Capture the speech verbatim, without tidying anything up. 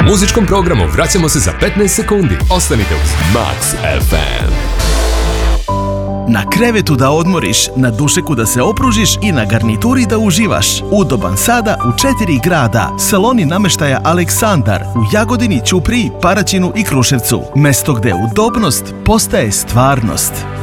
muzičkom programu vraćamo se za petnaest sekundi. Ostanite uz Max ef em. Na krevetu da odmoriš, na dušeku da se opružiš i na garnituri da uživaš. Udoban sada u četiri grada. Saloni namještaja Aleksandar u Jagodini, Ćupriji, Paraćinu i Kruševcu. Mesto gde udobnost postaje stvarnost.